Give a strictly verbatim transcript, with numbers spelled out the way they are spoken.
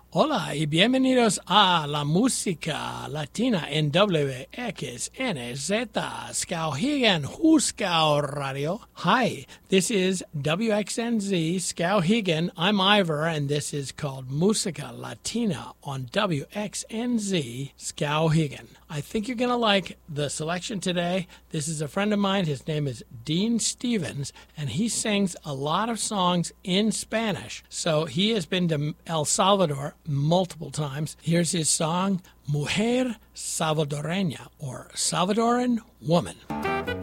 Hola y bienvenidos a la música latina en W X N Z Skowhegan Huskow Radio. Hi, this is W X N Z Skowhegan. I'm Ivor, and this is called Musica Latina on W X N Z Skowhegan. I think you're going to like the selection today. This is a friend of mine. His name is Dean Stevens, and he sings a lot of songs in Spanish. So he has been to El Salvador multiple times. Here's his song, Mujer Salvadoreña, or Salvadoran Woman.